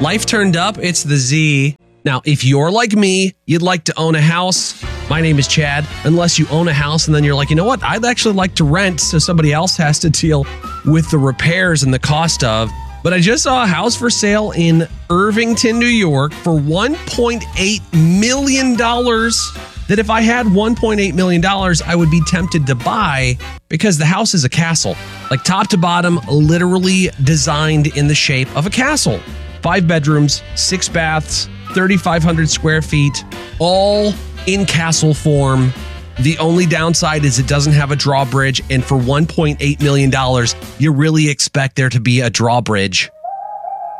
Life turned up, it's the Z. Now, if you're like me, you'd like to own a house. My name is Chad. Unless you own a house and then you're like, you know what? I'd actually like to rent so somebody else has to deal with the repairs and the cost of. But I just saw a house for sale in Irvington, New York for $1.8 million that if I had $1.8 million, I would be tempted to buy because the house is a castle. Like top to bottom, literally designed in the shape of a castle. 5 bedrooms, 6 baths, 3,500 square feet, all in castle form. The only downside is it doesn't have a drawbridge, and for $1.8 million, you really expect there to be a drawbridge.